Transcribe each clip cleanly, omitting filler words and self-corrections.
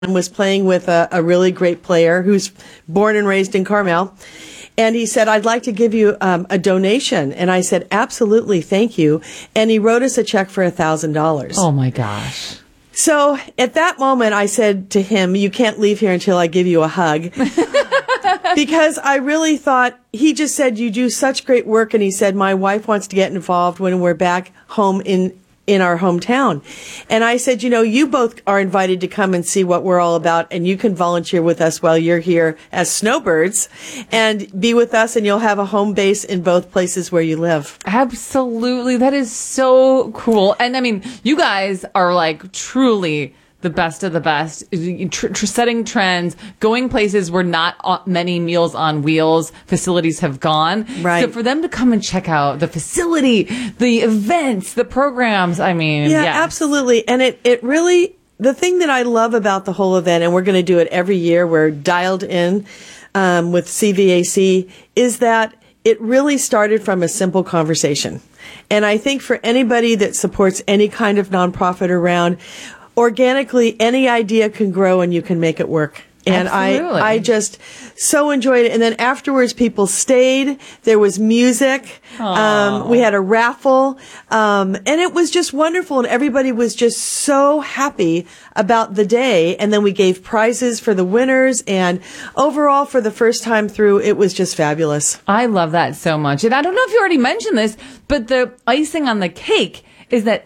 was playing with a really great player who's born and raised in Carmel. And he said, I'd like to give you a donation. And I said, absolutely, thank you. And he wrote us a check for $1,000. Oh, my gosh. So at that moment, I said to him, you can't leave here until I give you a hug. Because I really thought, he just said, you do such great work. And he said, my wife wants to get involved when we're back home in our hometown. And I said, you both are invited to come and see what we're all about, and you can volunteer with us while you're here as snowbirds and be with us, and you'll have a home base in both places where you live. Absolutely. That is so cool. And I mean, you guys are like truly the best of the best, setting trends, going places where not many Meals on Wheels facilities have gone. Right. So for them to come and check out the facility, the events, the programs, I mean, yeah, yes. Absolutely. And it really, the thing that I love about the whole event, and we're going to do it every year, we're dialed in with CVAC, is that it really started from a simple conversation. And I think for anybody that supports any kind of nonprofit around, organically, any idea can grow and you can make it work. And I just so enjoyed it. And then afterwards, people stayed. There was music. We had a raffle. And it was just wonderful. And everybody was just so happy about the day. And then we gave prizes for the winners. And overall, for the first time through, it was just fabulous. I love that so much. And I don't know if you already mentioned this, but the icing on the cake is that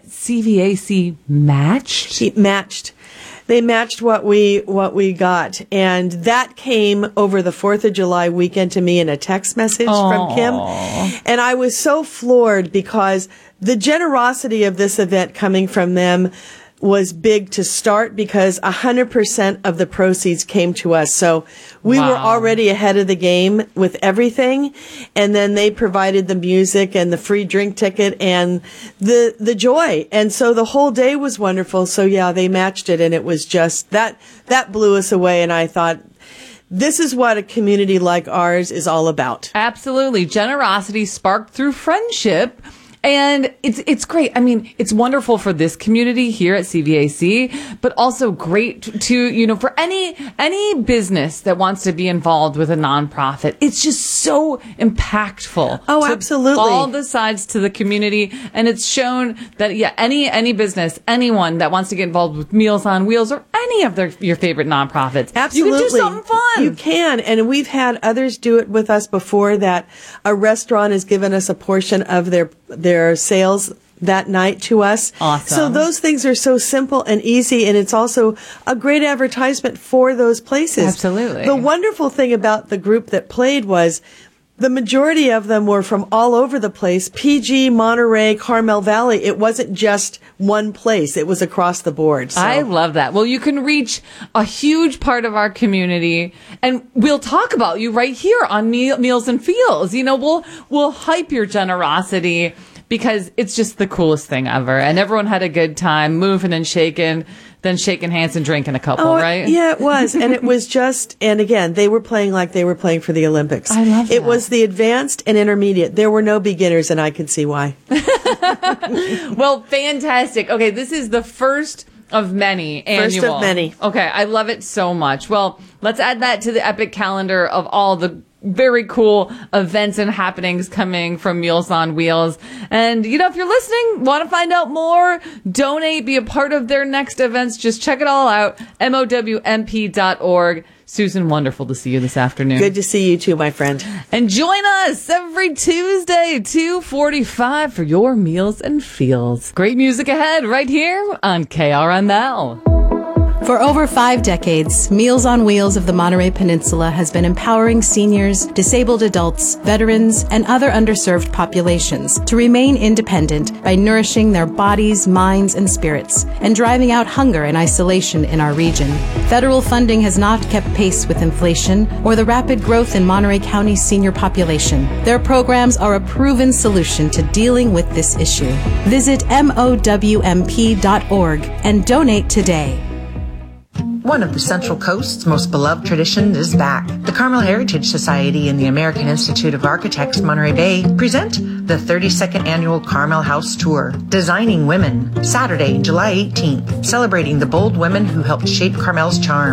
CVAC matched? It matched. They matched what we got. And that came over the 4th of July weekend to me in a text message from Kim. And I was so floored because the generosity of this event coming from them was big to start, because 100% of the proceeds came to us. So we were already ahead of the game with everything. And then they provided the music and the free drink ticket and the joy. And so the whole day was wonderful. So yeah, they matched it, and it was just that blew us away. And I thought, this is what a community like ours is all about. Absolutely. Generosity sparked through friendship. And it's great. I mean, it's wonderful for this community here at CVAC, but also great to, for any business that wants to be involved with a nonprofit. It's just so impactful. Oh, absolutely. All the sides to the community. And it's shown that, yeah, any business, anyone that wants to get involved with Meals on Wheels or any of your favorite nonprofits. Absolutely. You can do something fun. You can. And we've had others do it with us before, that a restaurant has given us a portion of their sales that night to us. Awesome. So those things are so simple and easy, and it's also a great advertisement for those places. Absolutely. The wonderful thing about the group that played was the majority of them were from all over the place. PG, Monterey, Carmel Valley. It wasn't just one place. It was across the board. So. I love that. Well, you can reach a huge part of our community, and we'll talk about you right here on Meals and Feels. We'll hype your generosity, because it's just the coolest thing ever. And everyone had a good time moving and shaking, then shaking hands and drinking a couple, right? Yeah, it was. And it was just, and again, they were playing like they were playing for the Olympics. I love that. It was the advanced and intermediate. There were no beginners, and I could see why. Well, fantastic. Okay, this is the first of many annual. First of many. Okay, I love it so much. Well, let's add that to the epic calendar of all the very cool events and happenings coming from Meals on Wheels. And, if you're listening, want to find out more, donate, be a part of their next events, just check it all out, MOWMP.org. Susan, wonderful to see you this afternoon. Good to see you too, my friend. And join us every Tuesday, 2:45 for your Meals and Feels. Great music ahead right here on KRML. For over 5 decades, Meals on Wheels of the Monterey Peninsula has been empowering seniors, disabled adults, veterans, and other underserved populations to remain independent by nourishing their bodies, minds, and spirits, and driving out hunger and isolation in our region. Federal funding has not kept pace with inflation or the rapid growth in Monterey County's senior population. Their programs are a proven solution to dealing with this issue. Visit MOWMP.org and donate today. one of the Central Coast's most beloved traditions is back. The Carmel Heritage Society and the American Institute of Architects Monterey Bay present the 32nd Annual Carmel House Tour, Designing Women, Saturday, July 18th, celebrating the bold women who helped shape Carmel's charm.